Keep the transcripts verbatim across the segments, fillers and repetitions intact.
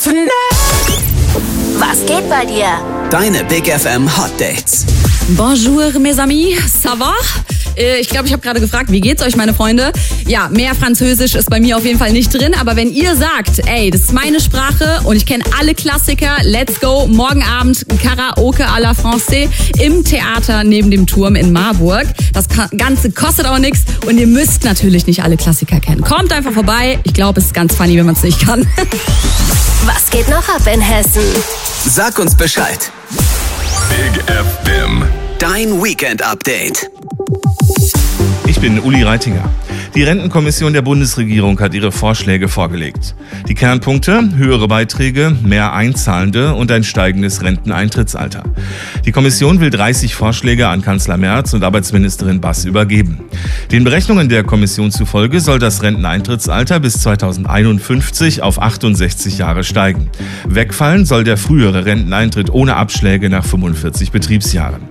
Was geht bei dir? Deine Big F M Hot Dates. Bonjour, mes amis, ça va? Ich glaube, ich habe gerade gefragt, wie geht's euch, meine Freunde? Ja, mehr Französisch ist bei mir auf jeden Fall nicht drin, aber wenn ihr sagt, ey, das ist meine Sprache und ich kenne alle Klassiker, let's go, morgen Abend Karaoke à la Français im Theater neben dem Turm in Marburg. Das Ganze kostet auch nichts und ihr müsst natürlich nicht alle Klassiker kennen. Kommt einfach vorbei, ich glaube, es ist ganz funny, wenn man es nicht kann. Was geht noch ab in Hessen? Sag uns Bescheid. Big F M. Dein Weekend-Update. Ich bin Uli Reitinger. Die Rentenkommission der Bundesregierung hat ihre Vorschläge vorgelegt. Die Kernpunkte: höhere Beiträge, mehr Einzahlende und ein steigendes Renteneintrittsalter. Die Kommission will dreißig Vorschläge an Kanzler Merz und Arbeitsministerin Bass übergeben. Den Berechnungen der Kommission zufolge soll das Renteneintrittsalter bis zweitausendeinundfünfzig auf achtundsechzig Jahre steigen. Wegfallen soll der frühere Renteneintritt ohne Abschläge nach fünfundvierzig Betriebsjahren.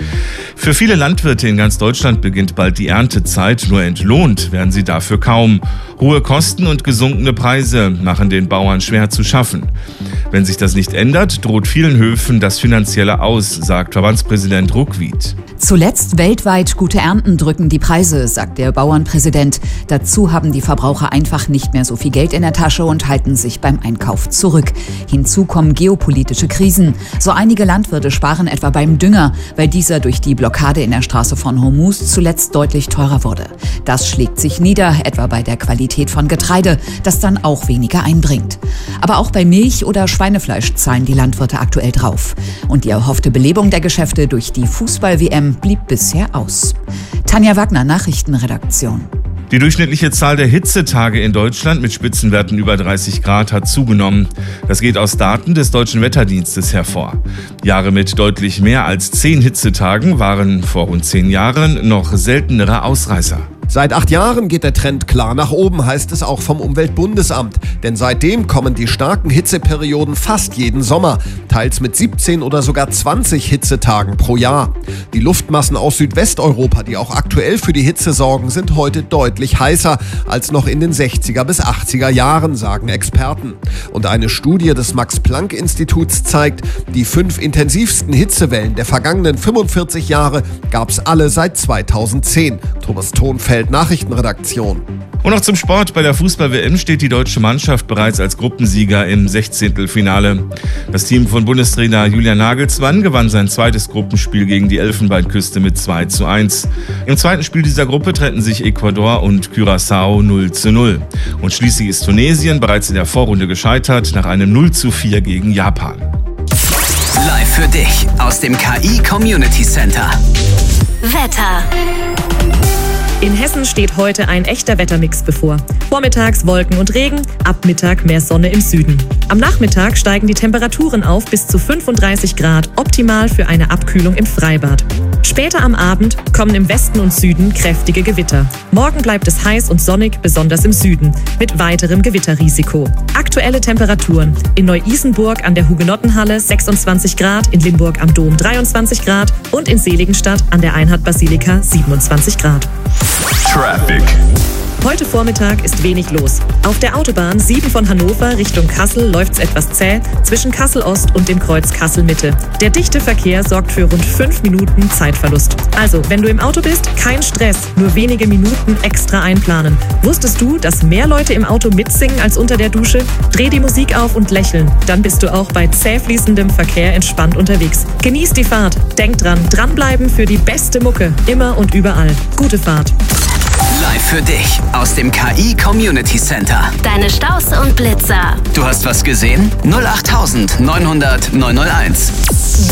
Für viele Landwirte in ganz Deutschland beginnt bald die Erntezeit, nur entlohnt werden sie dafür kaum. Hohe Kosten und gesunkene Preise machen den Bauern schwer zu schaffen. Wenn sich das nicht ändert, droht vielen Höfen das finanzielle Aus, sagt Verbandspräsident Ruckwied. Zuletzt weltweit gute Ernten drücken die Preise, sagt der Bauernpräsident. Dazu haben die Verbraucher einfach nicht mehr so viel Geld in der Tasche und halten sich beim Einkauf zurück. Hinzu kommen geopolitische Krisen. So einige Landwirte sparen etwa beim Dünger, weil dieser durch die Blockade in der Straße von Hormuz zuletzt deutlich teurer wurde. Das schlägt sich nieder, etwa bei der Qualität von Getreide, das dann auch weniger einbringt. Aber auch bei Milch oder Schweinefleisch zahlen die Landwirte aktuell drauf. Und die erhoffte Belebung der Geschäfte durch die Fußball-W M blieb bisher aus. Tanja Wagner, Nachrichtenredaktion. Die durchschnittliche Zahl der Hitzetage in Deutschland mit Spitzenwerten über dreißig Grad hat zugenommen. Das geht aus Daten des Deutschen Wetterdienstes hervor. Jahre mit deutlich mehr als zehn Hitzetagen waren vor rund zehn Jahren noch seltenere Ausreißer. Seit acht Jahren geht der Trend klar nach oben, heißt es auch vom Umweltbundesamt. Denn seitdem kommen die starken Hitzeperioden fast jeden Sommer, teils mit siebzehn oder sogar zwanzig Hitzetagen pro Jahr. Die Luftmassen aus Südwesteuropa, die auch aktuell für die Hitze sorgen, sind heute deutlich heißer als noch in den sechziger bis achtziger Jahren, sagen Experten. Und eine Studie des Max-Planck-Instituts zeigt, die fünf intensivsten Hitzewellen der vergangenen fünfundvierzig Jahre gab es alle seit zweitausendzehn. Thomas Thonfeld, Nachrichtenredaktion. Und noch zum Sport. Bei der Fußball-W M steht die deutsche Mannschaft bereits als Gruppensieger im Sechzehntelfinale. Das Team von Bundestrainer Julian Nagelsmann gewann sein zweites Gruppenspiel gegen die Elfenbeinküste mit zwei zu eins. Im zweiten Spiel dieser Gruppe trennten sich Ecuador und Curaçao null zu null. Und schließlich ist Tunesien bereits in der Vorrunde gescheitert nach einem null zu vier gegen Japan. Live für dich aus dem K I Community Center. Wetter. In Hessen steht heute ein echter Wettermix bevor. Vormittags Wolken und Regen, ab Mittag mehr Sonne im Süden. Am Nachmittag steigen die Temperaturen auf bis zu fünfunddreißig Grad, optimal für eine Abkühlung im Freibad. Später am Abend kommen im Westen und Süden kräftige Gewitter. Morgen bleibt es heiß und sonnig, besonders im Süden, mit weiterem Gewitterrisiko. Aktuelle Temperaturen: in Neu-Isenburg an der Hugenottenhalle sechsundzwanzig Grad, in Limburg am Dom dreiundzwanzig Grad und in Seligenstadt an der Einhard-Basilika siebenundzwanzig Grad. Traffic. Heute Vormittag ist wenig los. Auf der Autobahn sieben von Hannover Richtung Kassel läuft's etwas zäh zwischen Kassel Ost und dem Kreuz Kassel Mitte. Der dichte Verkehr sorgt für rund fünf Minuten Zeitverlust. Also, wenn du im Auto bist, kein Stress, nur wenige Minuten extra einplanen. Wusstest du, dass mehr Leute im Auto mitsingen als unter der Dusche? Dreh die Musik auf und lächeln. Dann bist du auch bei zäh fließendem Verkehr entspannt unterwegs. Genieß die Fahrt. Denk dran, dranbleiben für die beste Mucke. Immer und überall. Gute Fahrt. Live für dich aus dem K I Community Center. Deine Staus und Blitzer. Du hast was gesehen? null acht neun null null neun null eins.